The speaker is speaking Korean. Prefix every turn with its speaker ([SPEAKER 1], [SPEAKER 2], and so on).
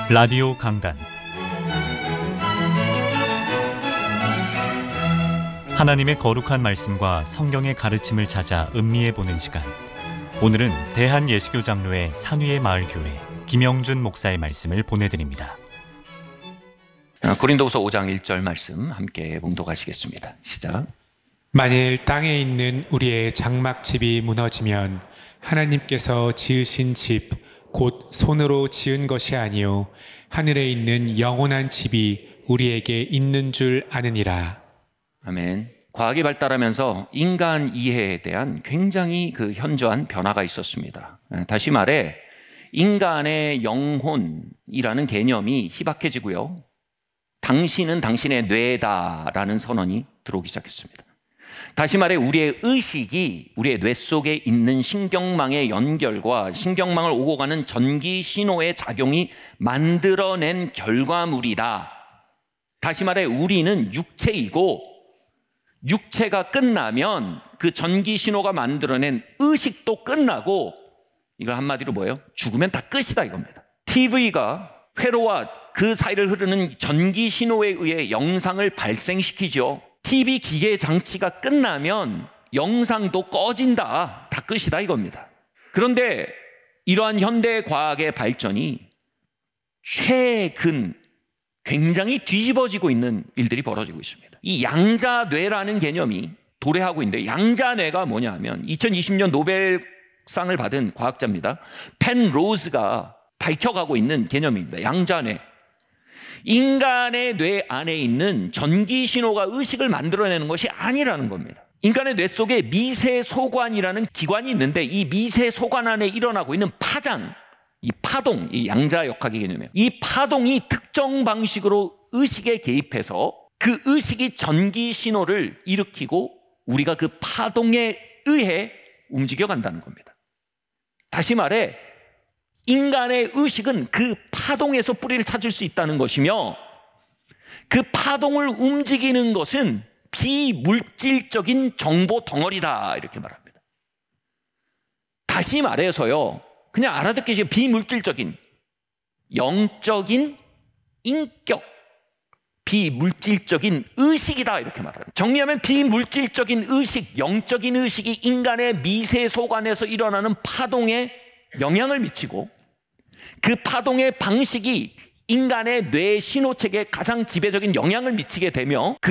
[SPEAKER 1] 라디오 강단, 하나님의 거룩한 말씀과 성경의 가르침을 찾아 음미해보는 시간. 오늘은 대한예수교 장로회 산위의 마을교회 김영준 목사의 말씀을 보내드립니다.
[SPEAKER 2] 고린도후서 5장 1절 말씀 함께 봉독하시겠습니다. 시작.
[SPEAKER 3] 만일 땅에 있는 우리의 장막집이 무너지면 하나님께서 지으신 집 곧 손으로 지은 것이 아니요 하늘에 있는 영원한 집이 우리에게 있는 줄 아느니라.
[SPEAKER 2] 아멘. 과학이 발달하면서 인간 이해에 대한 굉장히 현저한 변화가 있었습니다. 다시 말해 인간의 영혼이라는 개념이 희박해지고요. 당신은 당신의 뇌다라는 선언이 들어오기 시작했습니다. 다시 말해 우리의 의식이 우리의 뇌 속에 있는 신경망의 연결과 신경망을 오고 가는 전기 신호의 작용이 만들어낸 결과물이다. 다시 말해 우리는 육체이고 육체가 끝나면 그 전기 신호가 만들어낸 의식도 끝나고, 이걸 한마디로 뭐예요? 죽으면 다 끝이다 이겁니다. TV가 회로와 그 사이를 흐르는 전기 신호에 의해 영상을 발생시키죠. TV 기계 장치가 끝나면 영상도 꺼진다, 다 끝이다 이겁니다. 그런데 이러한 현대 과학의 발전이 최근 굉장히 뒤집어지고 있는 일들이 벌어지고 있습니다. 이 양자뇌라는 개념이 도래하고 있는데, 양자뇌가 뭐냐 하면 2020년 노벨상을 받은 과학자입니다. 펜로즈가 밝혀가고 있는 개념입니다. 양자뇌. 인간의 뇌 안에 있는 전기 신호가 의식을 만들어내는 것이 아니라는 겁니다. 인간의 뇌 속에 미세소관이라는 기관이 있는데, 이 미세소관 안에 일어나고 있는 파장, 이 파동, 이 양자역학의 개념이에요. 이 파동이 특정 방식으로 의식에 개입해서 그 의식이 전기 신호를 일으키고 우리가 그 파동에 의해 움직여간다는 겁니다. 다시 말해 인간의 의식은 그 파동에서 뿌리를 찾을 수 있다는 것이며, 그 파동을 움직이는 것은 비물질적인 정보 덩어리다 이렇게 말합니다. 다시 말해서요, 그냥 알아듣기 비물질적인 영적인 인격, 비물질적인 의식이다 이렇게 말합니다. 정리하면 비물질적인 의식, 영적인 의식이 인간의 미세소관에서 일어나는 파동에 영향을 미치고, 그 파동의 방식이 인간의 뇌 신호체계에 가장 지배적인 영향을 미치게 되며